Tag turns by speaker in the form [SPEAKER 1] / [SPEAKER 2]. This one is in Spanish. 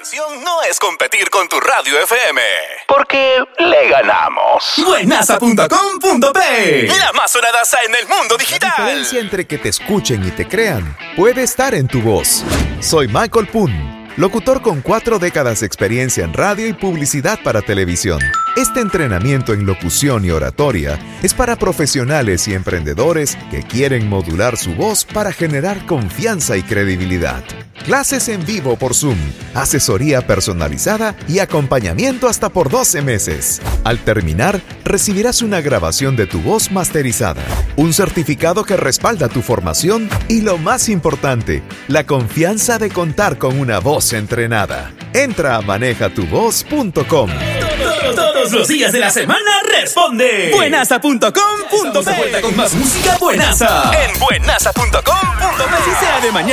[SPEAKER 1] intención no es competir con tu radio FM, porque le ganamos.
[SPEAKER 2] Buenaza.com.pe,
[SPEAKER 1] la más sonadaza en el mundo digital.
[SPEAKER 3] La diferencia entre que te escuchen y te crean puede estar en tu voz. Soy Michael Poon, locutor con 4 décadas de experiencia en radio y publicidad para televisión. Este entrenamiento en locución y oratoria es para profesionales y emprendedores que quieren modular su voz para generar confianza y credibilidad. Clases en vivo por Zoom, asesoría personalizada y acompañamiento hasta por 12 meses. Al terminar, recibirás una grabación de tu voz masterizada, un certificado que respalda tu formación y, lo más importante, la confianza de contar con una voz entrenada. Entra a manejatuvoz.com.
[SPEAKER 2] Todos los días de la semana responde. Buenaza.com.pe. Estamos de vuelta con más música buenaza.
[SPEAKER 1] En buenaza.com.pe.
[SPEAKER 2] Así sea de mañana.